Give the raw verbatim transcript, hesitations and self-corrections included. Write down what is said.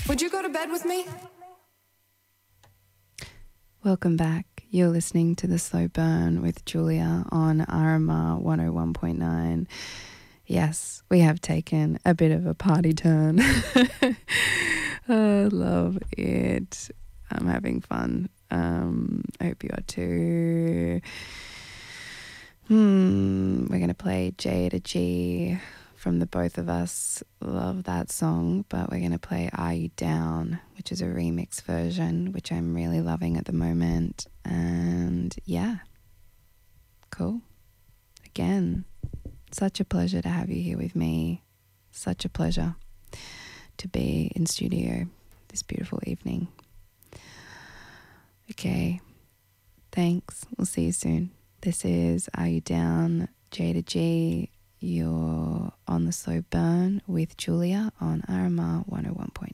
Would you go to bed with me? Welcome back. You're listening to The Slow Burn with Julia on R M R one oh one point nine. Yes, we have taken a bit of a party turn. I love it. I'm having fun. Um, I hope you are too. Hmm, we're going to play J to G from the both of us. Love that song, but we're going to play Are You Down, which is a remix version, which I'm really loving at the moment. And yeah, cool. Again, such a pleasure to have you here with me. Such a pleasure to be in studio this beautiful evening. Okay, thanks. We'll see you soon. This is Are You Down, J to G. You're on The Slow Burn with Julia on R M R one oh one point nine.